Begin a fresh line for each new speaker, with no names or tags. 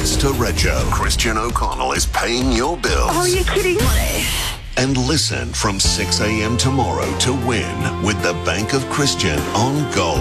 West to Reggio. Christian O'Connell is paying your bills.
Oh, you're kidding me.
And listen from 6 a.m. tomorrow to win with the Bank of Christian on Gold.